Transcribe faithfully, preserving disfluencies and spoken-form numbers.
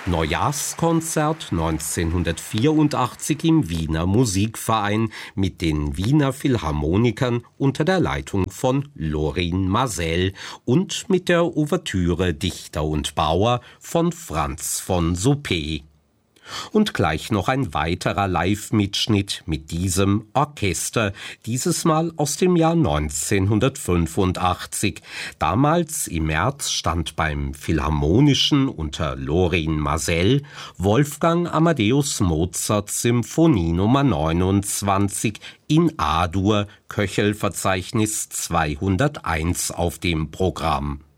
Neujahrskonzert neunzehnhundertvierundachtzig im Wiener Musikverein mit den Wiener Philharmonikern unter der Leitung von Lorin Maazel und mit der Ouvertüre Dichter und Bauer von Franz von Suppé. Und gleich noch ein weiterer Live-Mitschnitt mit diesem Orchester, dieses Mal aus dem Jahr neunzehnhundertfünfundachtzig. Damals im März stand beim Philharmonischen unter Lorin Maazel Wolfgang Amadeus Mozart Symphonie Nummer neunundzwanzig in A-Dur, Köchelverzeichnis zweihunderteins auf dem Programm.